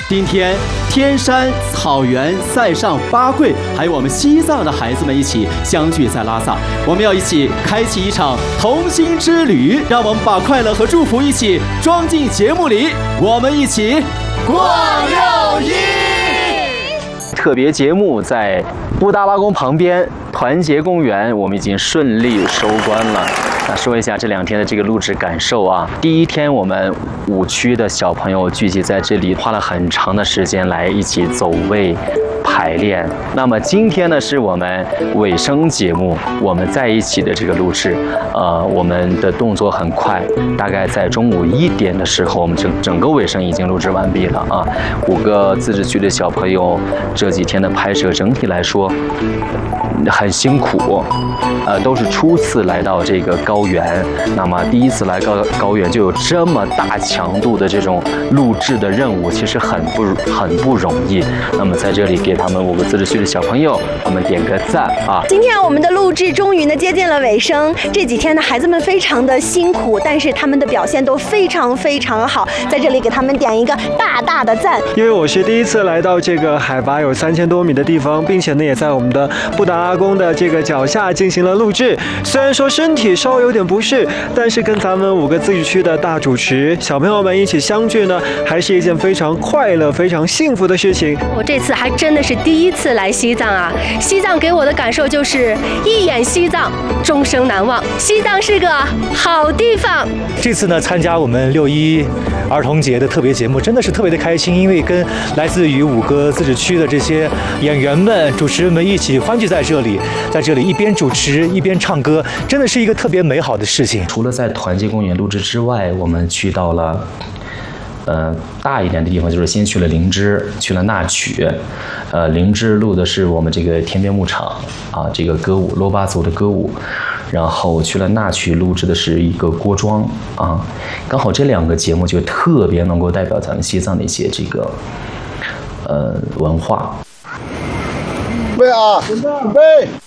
今天，天山、草原、塞上、八桂，还有我们西藏的孩子们一起相聚在拉萨，我们要一起开启一场同心之旅，让我们把快乐和祝福一起装进节目里，我们一起逛肉衣。特别节目在布达拉宫旁边团结公园，我们已经顺利收官了。那说一下这2天的这个录制感受啊。第1天我们5区的小朋友聚集在这里，花了很长的时间来一起走位排练。那么今天呢是我们尾声节目，我们在一起的这个录制，我们的动作很快，大概在中午1点的时候，我们整个尾声已经录制完毕了啊。5个自治区的小朋友这几天的拍摄整体来说很辛苦，都是初次来到这个高原，那么第1次来高原就有这么大强度的这种录制的任务，其实很不容易。那么在这里给他们5个自治区的小朋友，我们点个赞啊！ 今天我们的录制终于呢接近了尾声，这几天呢孩子们非常的辛苦，但是他们的表现都非常好，在这里给他们点一个大的赞。 因为我是第1次来到这个海拔有3000多米的地方，并且呢也在我们的布达拉宫的这个脚下进行了录制。虽然说身体稍微有点不适，但是跟咱们5个自治区的大主持小朋友们一起相聚呢，还是一件非常快乐、非常幸福的事情。 我这次还真的是第1次来西藏啊！西藏给我的感受就是一眼西藏，终生难忘。西藏是个好地方。 这次呢，参加我们6·1儿童节的特别节目，真的是特别的开心，因为跟来自于5个自治区的这些演员们、主持人们一起欢聚在这里，在这里一边主持一边唱歌，真的是一个特别美好的事情。 除了在团结公园录制之外，我们去到了大一点的地方，就是先去了灵芝，去了那曲。灵芝录的是我们这个天边牧场啊，这个歌舞珞巴族的歌舞。然后去了那曲录制的是一个锅庄啊，刚好这2个节目就特别能够代表咱们西藏的一些这个文化。 准备啊，准备。